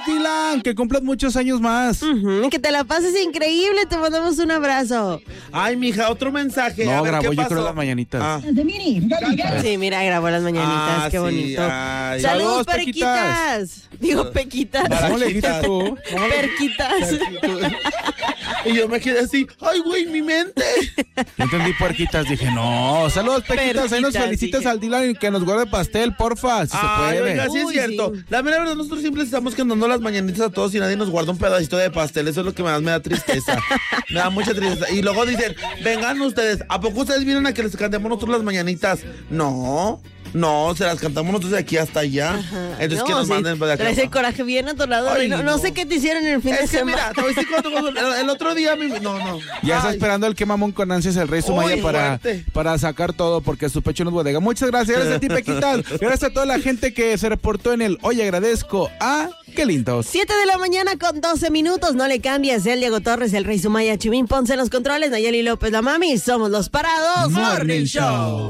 Dylan, que cumplas muchos años más. Que te la pases increíble, te mandamos un abrazo. Ay, mija, otro mensaje. No, a ver, grabó ¿qué yo pasó? creo las mañanitas. Sí, mira, grabó las mañanitas, qué sí, bonito. ay. Saludos, Saludos, Pequitas. Digo, Pequitas. ¿Cómo le dijiste tú? Perquitas. Y yo me quedé así, ay, güey, mi mente. Yo entendí puerquitas, dije, no. Saludos, Pequitas, ahí nos Perquitas, felicitas dije. al Dylan y que nos guarde pastel, porfa, si Ay, se puede. oiga, sí es Uy, cierto. sí. La verdad, nosotros siempre estamos cantando las mañanitas a todos y nadie nos guarda un pedacito de pastel. Eso es lo que más me da tristeza. Me da mucha tristeza. Y luego dicen, vengan ustedes, ¿a poco ustedes vienen a que les cantemos nosotros las mañanitas? No, se las cantamos nosotros de aquí hasta allá. Entonces No, que nos sí, manden para acá. traes el coraje bien atorado. Ay, no no. sé qué te hicieron en el fin de Es que semana. mira, te voy a decir cuando el otro día no. Ya está Ay. esperando el que mamón con ansias el Rey Sumaya Uy, fuerte. para sacar todo porque su pecho no es bodega. Muchas gracias, gracias a ti, Pequitas. Gracias a toda la gente que se reportó en el Oye, agradezco a... ¡Qué lindos! 7 de la mañana con 12 minutos. No le cambies. El Diego Torres, el Rey Sumaya, Chimín Ponce en los controles, Nayeli López, la mami. Somos los Parados Morning Show.